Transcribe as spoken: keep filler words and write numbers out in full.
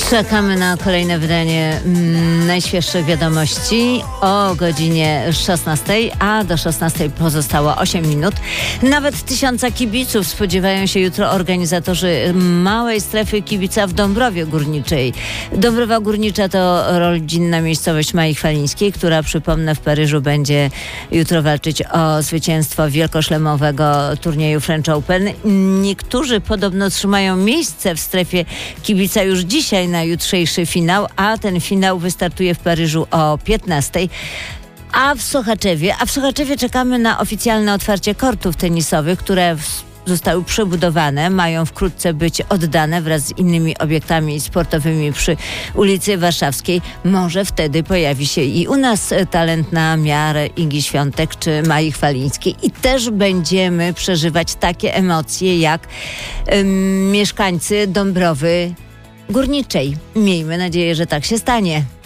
Czekamy na kolejne wydanie mm, najświeższych wiadomości o godzinie szesnastej, a do szesnastej pozostało osiem minut. Nawet tysiąca kibiców spodziewają się jutro organizatorzy małej strefy kibica w Dąbrowie Górniczej. Dąbrowa Górnicza to rodzinna miejscowość Mai Chwalińskiej, która, przypomnę, w Paryżu będzie jutro walczyć o zwycięstwo wielkoszlemowego turnieju French Open. Niektórzy podobno trzymają miejsce w strefie kibica już dzisiaj na jutrzejszy finał, a ten finał wystartuje w Paryżu o piętnastej. A w Sochaczewie, a w Sochaczewie czekamy na oficjalne otwarcie kortów tenisowych, które w zostały przebudowane, mają wkrótce być oddane wraz z innymi obiektami sportowymi przy ulicy Warszawskiej. Może wtedy pojawi się i u nas talent na miarę Igi Świątek czy Mai Chwalińskiej i też będziemy przeżywać takie emocje jak ym, mieszkańcy Dąbrowy Górniczej. Miejmy nadzieję, że tak się stanie.